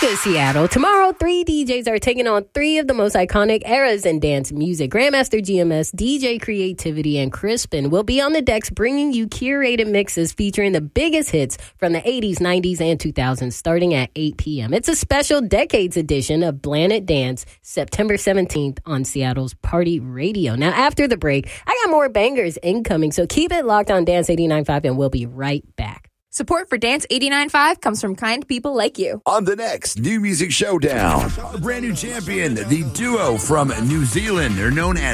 to Seattle. Tomorrow, 3 DJs are taking on 3 of the most iconic eras in dance music. Grandmaster GMS, DJ Creativity, and Crispin will be on the decks bringing you curated mixes featuring the biggest hits from the 80s, 90s, and 2000s starting at 8 p.m. It's a special Decades edition of Planet Dance, September 17th on Seattle's Party Radio. Now, after the break, I got more bangers incoming, so keep it locked on Dance 89.5 and we'll be right back. Support for Dance 89.5 comes from kind people like you. On the next New Music Showdown, a brand new champion, the duo from New Zealand. They're known as